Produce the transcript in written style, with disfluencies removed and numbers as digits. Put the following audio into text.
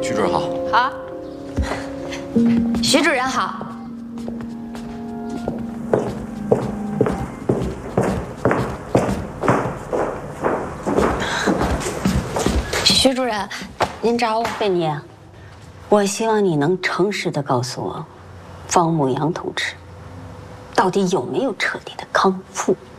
徐主任好。 好，徐主任好。徐主任，您找我？ 贝妮啊，我希望你能诚实的告诉我，方牧阳同志到底有没有彻底的康复。